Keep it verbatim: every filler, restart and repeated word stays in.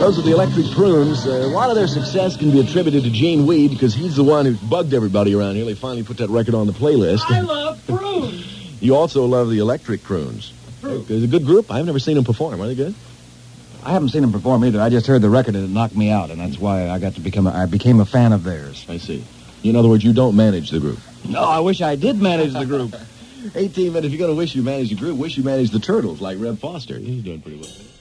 Those are the Electric Prunes. Uh, a lot of their success can be attributed to Gene Weed because he's the one who bugged everybody around here. They finally put that record on the playlist. I love prunes. You also love the Electric Prunes. True. It's a good group. I've never seen them perform. Are they good? I haven't seen them perform either. I just heard the record and it knocked me out, and that's why I got to become a, I became a fan of theirs. I see. In other words, you don't manage the group. No, I wish I did manage the group. eighteen minutes. If you're going to wish you managed the group, wish you managed the Turtles like Reb Foster. He's doing pretty well.